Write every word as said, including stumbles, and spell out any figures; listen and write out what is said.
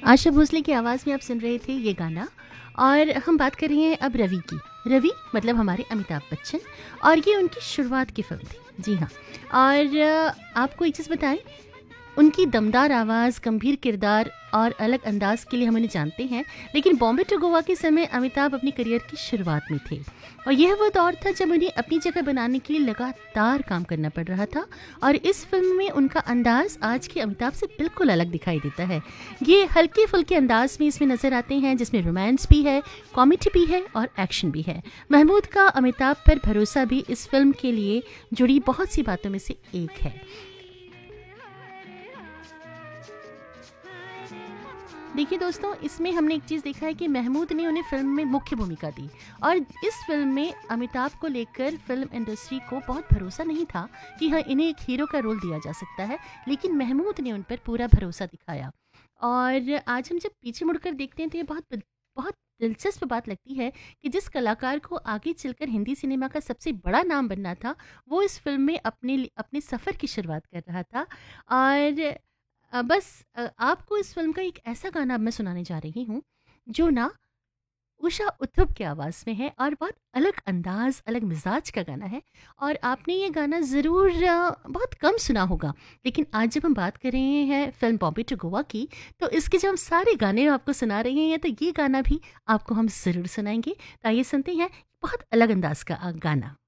आशा भोसले की आवाज़ में आप सुन रहे थे ये गाना। और हम बात कर रहे हैं अब रवि की। रवि मतलब हमारे अमिताभ बच्चन, और ये उनकी शुरुआत की फिल्म थी। जी हाँ। और अ, आपको एक चीज़ बताएं, उनकी दमदार आवाज़, गंभीर किरदार और अलग अंदाज के लिए हम उन्हें जानते हैं। लेकिन बॉम्बे टू गोवा के समय अमिताभ अपनी करियर की शुरुआत में थे, और यह वो दौर था जब उन्हें अपनी जगह बनाने के लिए लगातार काम करना पड़ रहा था। और इस फिल्म में उनका अंदाज आज के अमिताभ से बिल्कुल अलग दिखाई देता है। ये हल्के फुल्के अंदाज में इसमें नजर आते हैं, जिसमें रोमांस भी है, कॉमेडी भी है और एक्शन भी है। महमूद का अमिताभ पर भरोसा भी इस फिल्म के लिए जुड़ी बहुत सी बातों में से एक है। देखिए दोस्तों, इसमें हमने एक चीज़ देखा है कि महमूद ने उन्हें फिल्म में मुख्य भूमिका दी, और इस फिल्म में अमिताभ को लेकर फिल्म इंडस्ट्री को बहुत भरोसा नहीं था कि हाँ, इन्हें एक हीरो का रोल दिया जा सकता है। लेकिन महमूद ने उन पर पूरा भरोसा दिखाया। और आज हम जब पीछे मुड़कर देखते हैं तो ये बहुत बहुत दिलचस्प बात लगती है कि जिस कलाकार को आगे चलकर हिंदी सिनेमा का सबसे बड़ा नाम बनना था, वो इस फिल्म में अपने लि- अपने सफ़र की शुरुआत कर रहा था। और अ, बस अ, आपको इस फ़िल्म का एक ऐसा गाना अब मैं सुनाने जा रही हूँ, जो ना उषा उत्थुप की आवाज़ में है, और बहुत अलग अंदाज़, अलग मिज़ाज का गाना है। और आपने ये गाना ज़रूर अ, बहुत कम सुना होगा। लेकिन आज जब हम बात कर रहे हैं फ़िल्म बॉम्बे टू गोवा की, तो इसके जब हम सारे गाने आपको सुना रहे हैं, तो ये गाना भी आपको हम ज़रूर सुनाएँगे। तो आइए सुनते हैं बहुत अलग अंदाज़ का अ, गाना।